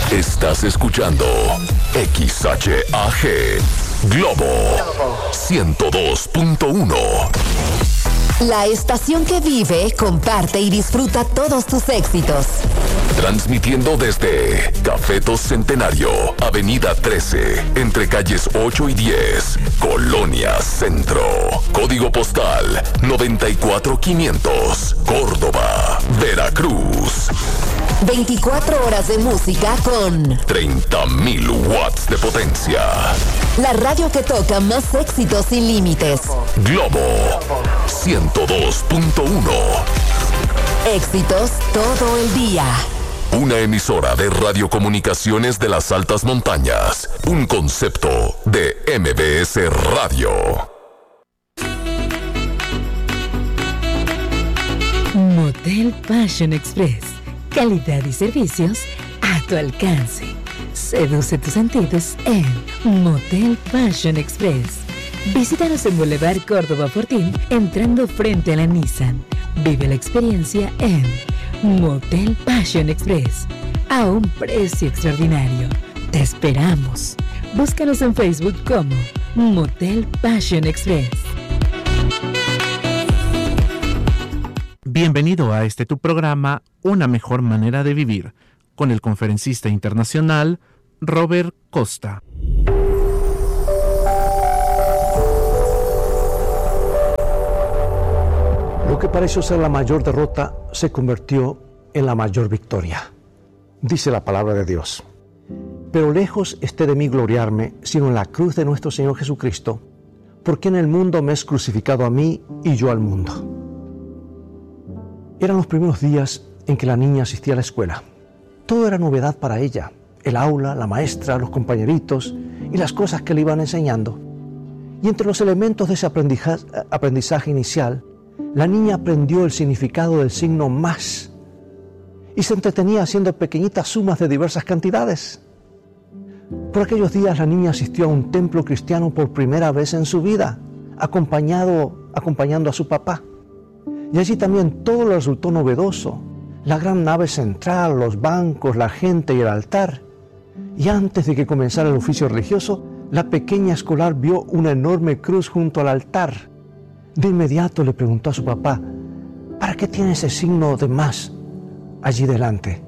Estás escuchando XHAG Globo 102.1. La estación que vive, comparte y disfruta todos tus éxitos. Transmitiendo desde Cafetos Centenario, Avenida 13, entre calles 8 y 10, Colonia Centro. Código postal 94500, Córdoba, Veracruz. 24 horas de música con 30.000 watts de potencia. La radio que toca más éxitos sin límites. Globo 102.1. Éxitos todo el día. Una emisora de radiocomunicaciones de las altas montañas. Un concepto de MBS Radio. Motel Fashion Express. Calidad y servicios a tu alcance. Seduce tus sentidos en Motel Fashion Express. Visítanos en Boulevard Córdoba Fortín, entrando frente a la Nissan. Vive la experiencia en Motel Fashion Express, a un precio extraordinario. Te esperamos. Búscanos en Facebook como Motel Fashion Express. Bienvenido a tu programa, Una mejor manera de vivir, con el conferencista internacional Robert Costa. Lo que pareció ser la mayor derrota se convirtió en la mayor victoria. Dice la palabra de Dios. Pero lejos esté de mí gloriarme, sino en la cruz de nuestro Señor Jesucristo, porque en el mundo me es crucificado a mí y yo al mundo. Eran los primeros días en que la niña asistía a la escuela. Todo era novedad para ella. El aula, la maestra, los compañeritos y las cosas que le iban enseñando. Y entre los elementos de ese aprendizaje inicial, la niña aprendió el significado del signo más y se entretenía haciendo pequeñitas sumas de diversas cantidades. Por aquellos días la niña asistió a un templo cristiano por primera vez en su vida, acompañando a su papá. Y allí también todo le resultó novedoso. La gran nave central, los bancos, la gente y el altar. Y antes de que comenzara el oficio religioso, la pequeña escolar vio una enorme cruz junto al altar. De inmediato le preguntó a su papá, ¿para qué tiene ese signo de más allí delante?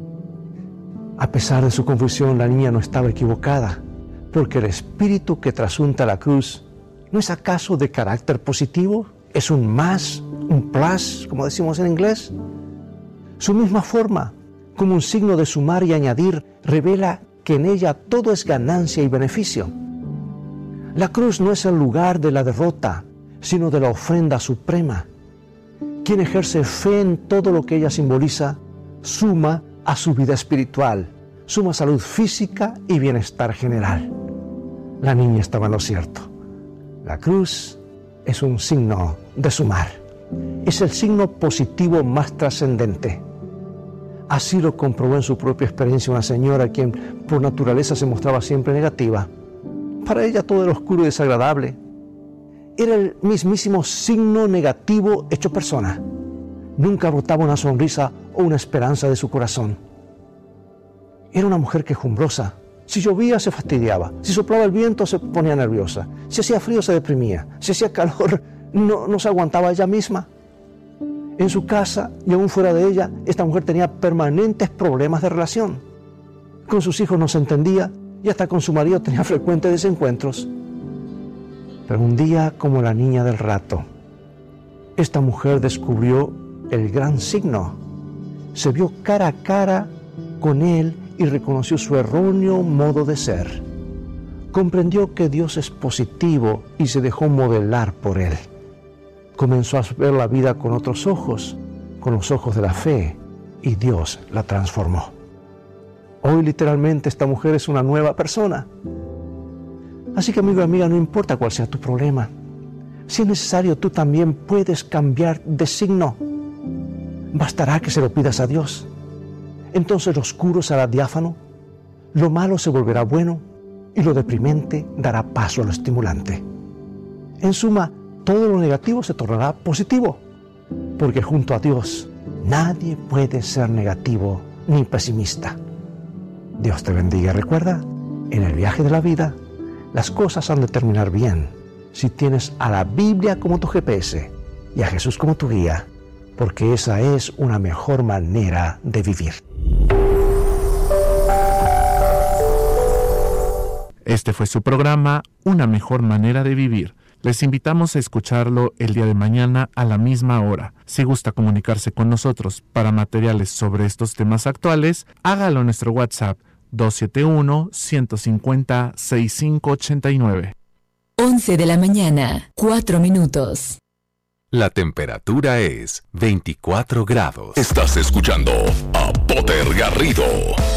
A pesar de su confusión, la niña no estaba equivocada, porque el espíritu que trasunta la cruz, ¿no es acaso de carácter positivo? ¿Es un más, un plus, como decimos en inglés? Su misma forma, como un signo de sumar y añadir, revela que en ella todo es ganancia y beneficio. La cruz no es el lugar de la derrota, sino de la ofrenda suprema. Quien ejerce fe en todo lo que ella simboliza, suma a su vida espiritual, suma salud física y bienestar general. La niña estaba en lo cierto. La cruz es un signo de sumar. Es el signo positivo más trascendente. Así lo comprobó en su propia experiencia una señora quien por naturaleza se mostraba siempre negativa. Para ella todo era oscuro y desagradable. Era el mismísimo signo negativo hecho persona. Nunca brotaba una sonrisa o una esperanza de su corazón. Era una mujer quejumbrosa. Si llovía se fastidiaba, si soplaba el viento se ponía nerviosa, si hacía frío se deprimía, si hacía calor no se aguantaba ella misma. En su casa y aún fuera de ella, esta mujer tenía permanentes problemas de relación. Con sus hijos no se entendía y hasta con su marido tenía frecuentes desencuentros. Pero un día, como la niña del rato, esta mujer descubrió el gran signo. Se vio cara a cara con él y reconoció su erróneo modo de ser. Comprendió que Dios es positivo y se dejó modelar por él. Comenzó a ver la vida con otros ojos, con los ojos de la fe, y Dios la transformó. Hoy literalmente esta mujer es una nueva persona. Así que amigo y amiga, no importa cuál sea tu problema. Si es necesario, tú también puedes cambiar de signo. Bastará que se lo pidas a Dios. Entonces lo oscuro será diáfano, lo malo se volverá bueno y lo deprimente dará paso a lo estimulante. En suma, todo lo negativo se tornará positivo, porque junto a Dios nadie puede ser negativo ni pesimista. Dios te bendiga. Recuerda, en el viaje de la vida, las cosas han de terminar bien si tienes a la Biblia como tu GPS y a Jesús como tu guía, porque esa es una mejor manera de vivir. Este fue su programa, Una mejor manera de vivir. Les invitamos a escucharlo el día de mañana a la misma hora. Si gusta comunicarse con nosotros para materiales sobre estos temas actuales, hágalo en nuestro WhatsApp 271-150-6589. 11 de la mañana, 4 minutos. La temperatura es 24 grados. Estás escuchando a Potter Garrido.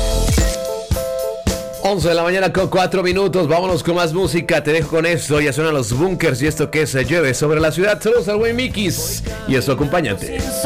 11 de la mañana con 4 minutos. Vámonos con más música. Te dejo con esto. Ya suenan los Bunkers y esto que se llueve sobre la ciudad. Saludos al buen Mikis y a su acompañante.